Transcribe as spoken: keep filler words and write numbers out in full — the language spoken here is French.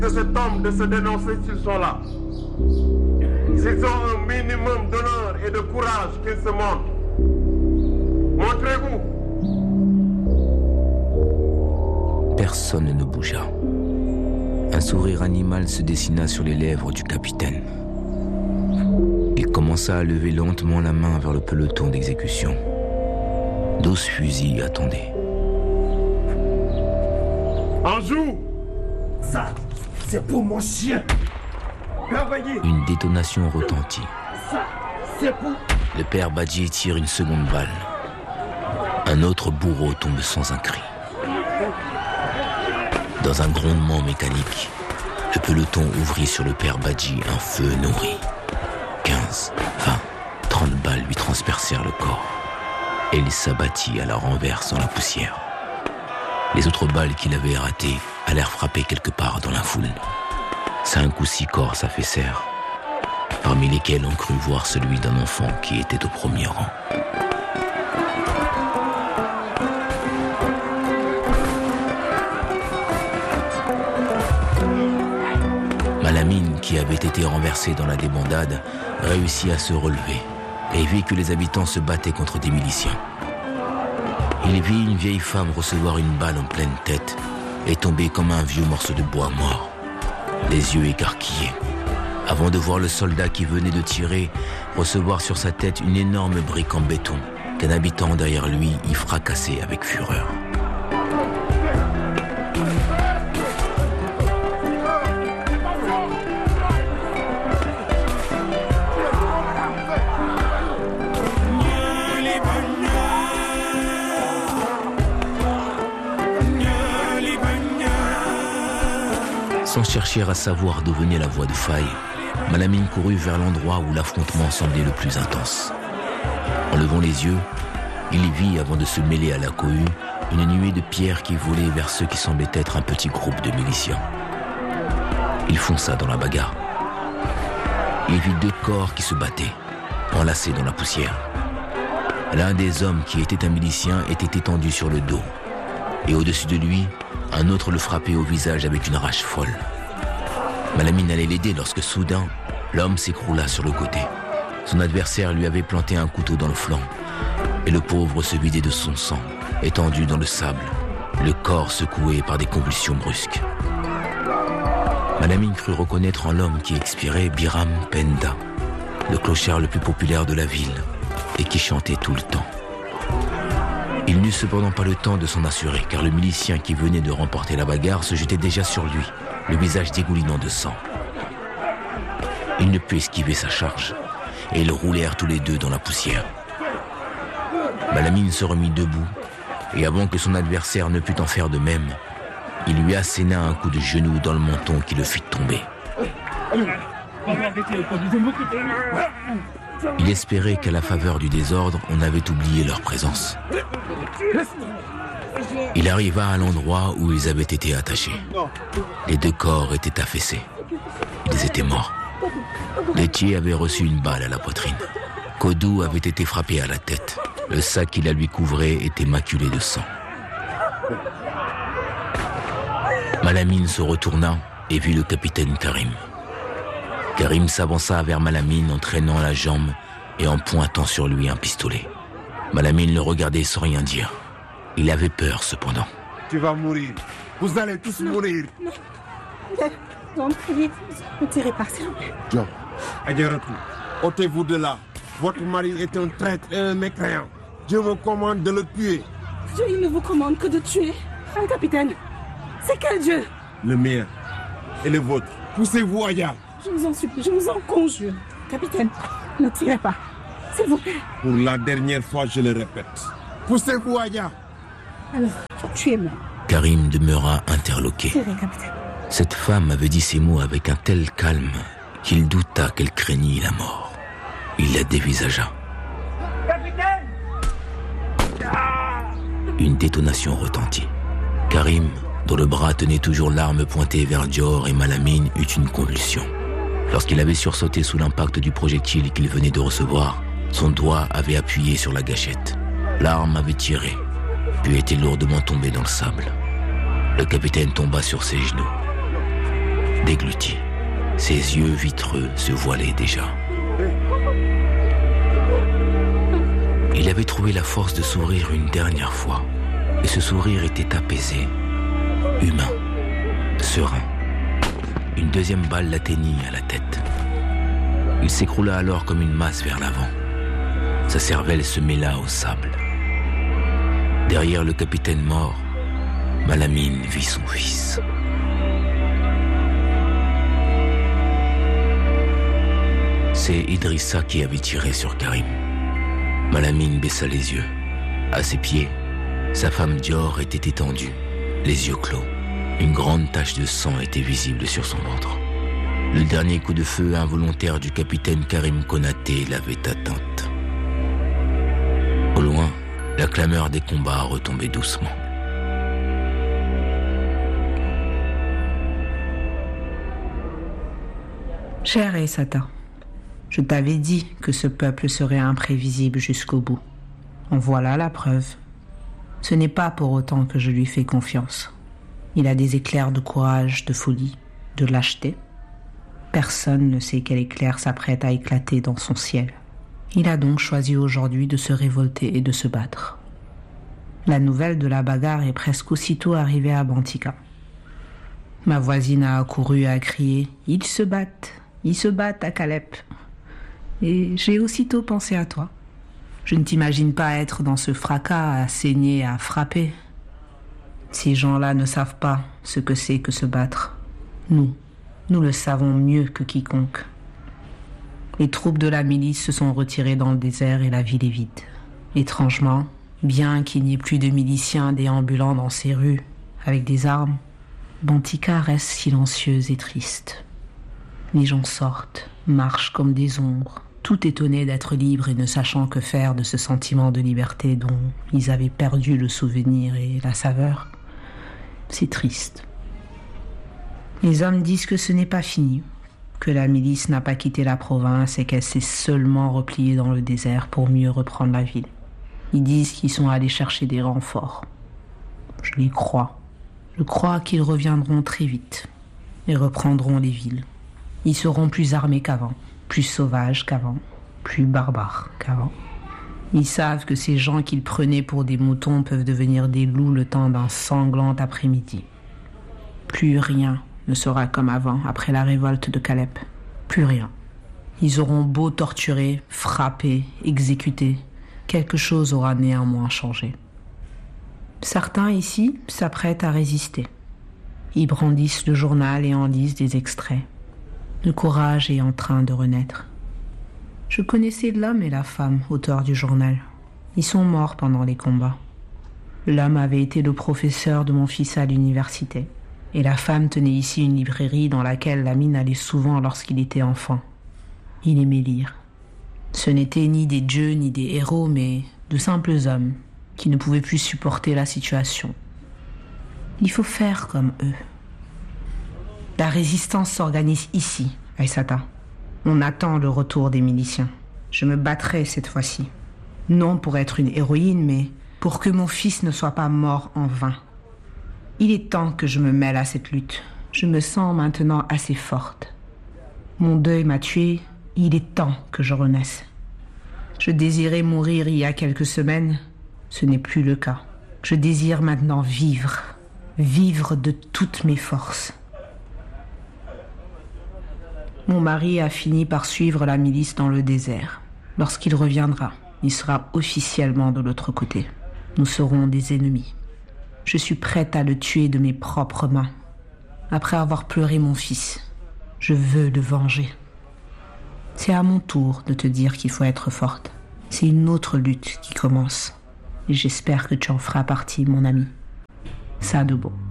de cet homme de se dénoncer s'ils sont là. S'ils ont un minimum d'honneur et de courage, qu'ils se montrent. Montrez-vous. Personne ne bougea. Un sourire animal se dessina sur les lèvres du capitaine. Il commença à lever lentement la main vers le peloton d'exécution. Douze fusils attendaient. Anjou! Ça, c'est pour mon chien. Travaillez. Une détonation retentit. Ça, c'est pour... Le père Badji tire une seconde balle. Un autre bourreau tombe sans un cri. Dans un grondement mécanique, le peloton ouvrit sur le père Badji un feu nourri. quinze, vingt, trente balles lui transpercèrent le corps. Et il s'abattit à la renverse dans la poussière. Les autres balles qu'il avait ratées allèrent frapper quelque part dans la foule. Cinq ou six corps s'affaissèrent, parmi lesquels on crut voir celui d'un enfant qui était au premier rang. Malamine, qui avait été renversé dans la débandade, réussit à se relever et vit que les habitants se battaient contre des miliciens. Il vit une vieille femme recevoir une balle en pleine tête et tomber comme un vieux morceau de bois mort, les yeux écarquillés, avant de voir le soldat qui venait de tirer recevoir sur sa tête une énorme brique en béton qu'un habitant derrière lui y fracassait avec fureur. Sans chercher à savoir d'où venait la voix de faille, Malamine courut vers l'endroit où l'affrontement semblait le plus intense. En levant les yeux, il vit, avant de se mêler à la cohue, une nuée de pierres qui volait vers ceux qui semblaient être un petit groupe de miliciens. Il fonça dans la bagarre. Il vit deux corps qui se battaient, enlacés dans la poussière. L'un des hommes qui était un milicien était étendu sur le dos, et au-dessus de lui, un autre le frappait au visage avec une rage folle. Malamine allait l'aider lorsque soudain, l'homme s'écroula sur le côté. Son adversaire lui avait planté un couteau dans le flanc, et le pauvre se vidait de son sang, étendu dans le sable, le corps secoué par des convulsions brusques. Malamine crut reconnaître en l'homme qui expirait Biram Penda, le clochard le plus populaire de la ville, et qui chantait tout le temps. Il n'eut cependant pas le temps de s'en assurer, car le milicien qui venait de remporter la bagarre se jetait déjà sur lui, le visage dégoulinant de sang. Il ne put esquiver sa charge, et ils roulèrent tous les deux dans la poussière. Malamine se remit debout, et avant que son adversaire ne pût en faire de même, il lui asséna un coup de genou dans le menton qui le fit tomber. Il espérait qu'à la faveur du désordre, on avait oublié leur présence. Il arriva à l'endroit où ils avaient été attachés. Les deux corps étaient affaissés. Ils étaient morts. Laitier avait reçu une balle à la poitrine. Kodou avait été frappé à la tête. Le sac qui la lui couvrait était maculé de sang. Malamine se retourna et vit le capitaine Karim. Karim s'avança vers Malamine en traînant la jambe et en pointant sur lui un pistolet. Malamine le regardait sans rien dire. Il avait peur cependant. Tu vas mourir. Vous allez tous non, mourir. Non, non, priez, ne tirez pas, s'il vous plaît. Non. Adjaratou, ôtez-vous de là. Votre mari est un traître et un mécréant. Dieu me commande de le tuer. Dieu, il ne vous commande que de tuer. Un capitaine, c'est quel Dieu? Le mien et le vôtre. Poussez-vous, Aya. Je vous en supplie, je vous en conjure. Capitaine, ne tirez pas, s'il vous plaît. Pour la dernière fois, je le répète. Poussez-vous, Aya. Alors, tuez-moi. Karim demeura interloqué. Tirez, capitaine. Cette femme avait dit ces mots avec un tel calme qu'il douta qu'elle craignît la mort. Il la dévisagea. Capitaine! Une détonation retentit. Karim, dont le bras tenait toujours l'arme pointée vers Dior et Malamine, eut une convulsion. Lorsqu'il avait sursauté sous l'impact du projectile qu'il venait de recevoir, son doigt avait appuyé sur la gâchette. L'arme avait tiré, puis était lourdement tombée dans le sable. Le capitaine tomba sur ses genoux. dégluti. Ses yeux vitreux se voilaient déjà. Il avait trouvé la force de sourire une dernière fois. Et ce sourire était apaisé, humain, serein. Une deuxième balle l'atteignit à la tête. Il s'écroula alors comme une masse vers l'avant. Sa cervelle se mêla au sable. Derrière le capitaine mort, Malamine vit son fils. C'est Idrissa qui avait tiré sur Karim. Malamine baissa les yeux. À ses pieds, sa femme Dior était étendue, les yeux clos. Une grande tache de sang était visible sur son ventre. Le dernier coup de feu involontaire du capitaine Karim Konaté l'avait atteinte. Au loin, la clameur des combats retombait doucement. Cher Aïssata, je t'avais dit que ce peuple serait imprévisible jusqu'au bout. En voilà la preuve. Ce n'est pas pour autant que je lui fais confiance. Il a des éclairs de courage, de folie, de lâcheté. Personne ne sait quel éclair s'apprête à éclater dans son ciel. Il a donc choisi aujourd'hui de se révolter et de se battre. La nouvelle de la bagarre est presque aussitôt arrivée à Bantika. Ma voisine a accouru et a crié « Ils se battent, ils se battent à Calep !» Et j'ai aussitôt pensé à toi. Je ne t'imagine pas être dans ce fracas à saigner, à frapper. Ces gens-là ne savent pas ce que c'est que se battre. Nous, nous le savons mieux que quiconque. Les troupes de la milice se sont retirées dans le désert et la ville est vide. Étrangement, bien qu'il n'y ait plus de miliciens déambulant dans ces rues avec des armes, Bantika reste silencieuse et triste. Les gens sortent, marchent comme des ombres, tout étonnés d'être libres et ne sachant que faire de ce sentiment de liberté dont ils avaient perdu le souvenir et la saveur. C'est triste. Les hommes disent que ce n'est pas fini, que la milice n'a pas quitté la province et qu'elle s'est seulement repliée dans le désert pour mieux reprendre la ville. Ils disent qu'ils sont allés chercher des renforts. Je les crois. Je crois qu'ils reviendront très vite et reprendront les villes. Ils seront plus armés qu'avant, plus sauvages qu'avant, plus barbares qu'avant. Ils savent que ces gens qu'ils prenaient pour des moutons peuvent devenir des loups le temps d'un sanglant après-midi. Plus rien ne sera comme avant après la révolte de Calep. Plus rien. Ils auront beau torturer, frapper, exécuter. Quelque chose aura néanmoins changé. Certains ici s'apprêtent à résister. Ils brandissent le journal et en lisent des extraits. Le courage est en train de renaître. Je connaissais l'homme et la femme, auteurs du journal. Ils sont morts pendant les combats. L'homme avait été le professeur de mon fils à l'université. Et la femme tenait ici une librairie dans laquelle Lamine allait souvent lorsqu'il était enfant. Il aimait lire. Ce n'étaient ni des dieux ni des héros, mais de simples hommes qui ne pouvaient plus supporter la situation. Il faut faire comme eux. La résistance s'organise ici, Aïssata. On attend le retour des miliciens. Je me battrai cette fois-ci. Non pour être une héroïne, mais pour que mon fils ne soit pas mort en vain. Il est temps que je me mêle à cette lutte. Je me sens maintenant assez forte. Mon deuil m'a tuée, il est temps que je renaisse. Je désirais mourir il y a quelques semaines, ce n'est plus le cas. Je désire maintenant vivre, vivre de toutes mes forces. Mon mari a fini par suivre la milice dans le désert. Lorsqu'il reviendra, il sera officiellement de l'autre côté. Nous serons des ennemis. Je suis prête à le tuer de mes propres mains. Après avoir pleuré mon fils, je veux le venger. C'est à mon tour de te dire qu'il faut être forte. C'est une autre lutte qui commence. Et j'espère que tu en feras partie, mon ami. Sadebo.